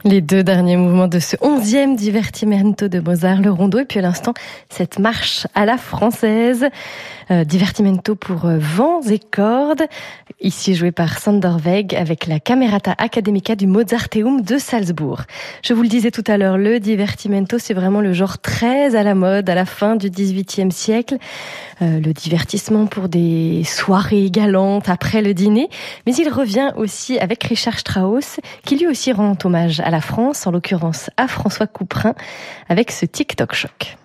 Les deux derniers mouvements de ce 11e divertimento de Mozart, le rondo, et puis à l'instant, cette marche à la française. Divertimento pour vents et cordes, ici joué par Sander Weg avec la Camerata Academica du Mozarteum de Salzbourg. Je vous le disais tout à l'heure, le divertimento, c'est vraiment le genre très à la mode à la fin du XVIIIe siècle. Le divertissement pour des soirées galantes après le dîner, mais il revient aussi avec Richard Strauss, qui lui aussi rend hommage à la France, en l'occurrence à François Couperin, avec ce TikTok Choc.